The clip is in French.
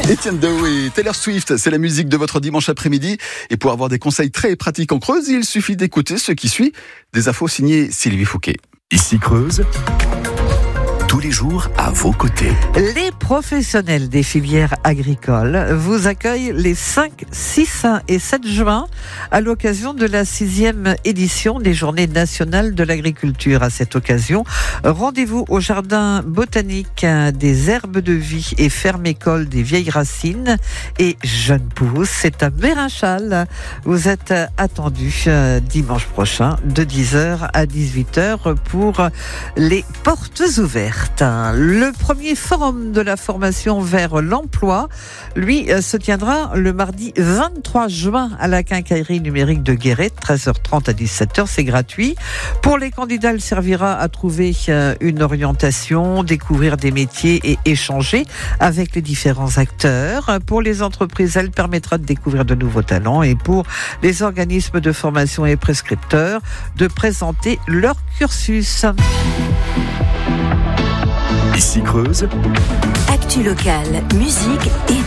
Etienne Dao et Taylor Swift, c'est la musique de votre dimanche après-midi. Et pour avoir des conseils très pratiques en Creuse, il suffit d'écouter ce qui suit. Des infos signées Sylvie Fouquet. Ici Creuse, tous les jours à vos côtés. Les professionnels des filières agricoles vous accueillent les 5, 6 et 7 juin à l'occasion de la 6e édition des Journées nationales de l'agriculture. À cette occasion, rendez-vous au jardin botanique des herbes de vie et ferme-école des vieilles racines et jeunes pousses. C'est à Bérinchal. Vous êtes attendus dimanche prochain de 10h à 18h pour les portes ouvertes. Le premier forum de la formation vers l'emploi, lui, se tiendra le mardi 23 juin à la quincaillerie numérique de Guéret, 13h30 à 17h, c'est gratuit. Pour les candidats, il servira à trouver une orientation, découvrir des métiers et échanger avec les différents acteurs. Pour les entreprises, elle permettra de découvrir de nouveaux talents et pour les organismes de formation et prescripteurs, de présenter leur cursus. Ici Creuse, Actu locale, musique et